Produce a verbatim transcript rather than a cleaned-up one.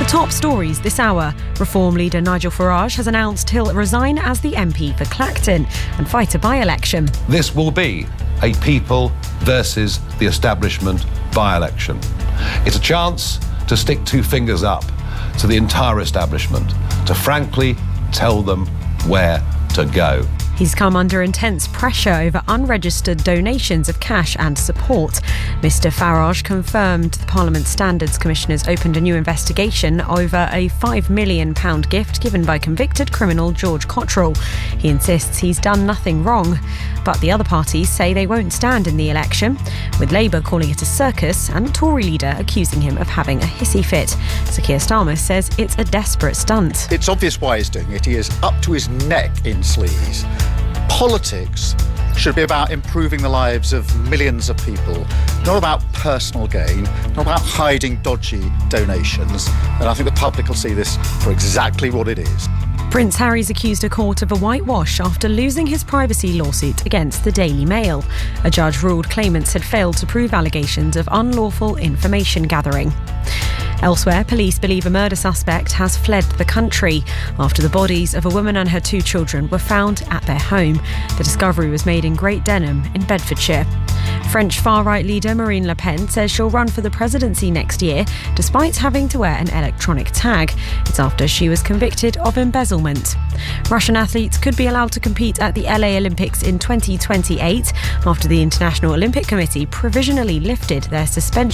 Top stories this hour. Reform leader Nigel Farage has announced he'll resign as the M P for Clacton and fight a by-election. This will be a people versus the establishment by-election. It's a chance to stick two fingers up to the entire establishment, to frankly tell them where to go. He's come under intense pressure over unregistered donations of cash and support. Mister Farage confirmed the Parliament Standards Commissioners opened a new investigation over a five million pounds gift given by convicted criminal George Cottrell. He insists he's done nothing wrong. But the other parties say they won't stand in the election, with Labour calling it a circus and the Tory leader accusing him of having a hissy fit. Sir Keir Starmer says it's a desperate stunt. It's obvious why he's doing it. He is up to his neck in sleaze. Politics should be about improving the lives of millions of people, not about personal gain, not about hiding dodgy donations. And I think the public will see this for exactly what it is. Prince Harry's accused a court of a whitewash after losing his privacy lawsuit against the Daily Mail. A judge ruled claimants had failed to prove allegations of unlawful information gathering. Elsewhere, police believe a murder suspect has fled the country after the bodies of a woman and her two children were found at their home. The discovery was made in Great Denham in Bedfordshire. French far-right leader Marine Le Pen says she'll run for the presidency next year despite having to wear an electronic tag. It's after she was convicted of embezzlement. Russian athletes could be allowed to compete at the L A Olympics in twenty twenty-eight after the International Olympic Committee provisionally lifted their suspension